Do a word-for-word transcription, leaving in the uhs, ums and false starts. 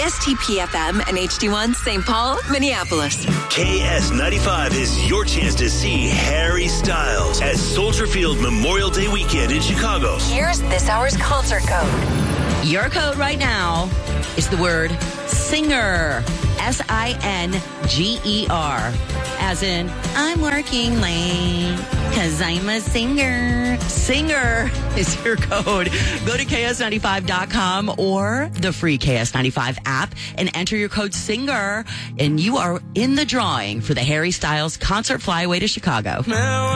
S T P F M and H D one Saint Paul, Minneapolis. K S ninety-five is your chance to see Harry Styles at Soldier Field Memorial Day weekend in Chicago. Here's this hour's concert code. Your code right now is the word singer. S I N G E R. As in, I'm working late because I'm a singer. Singer is your code. Go to K S ninety-five dot com or the free K S ninety-five app and enter your code SINGER, and you are in the drawing for the Harry Styles concert flyaway to Chicago. Now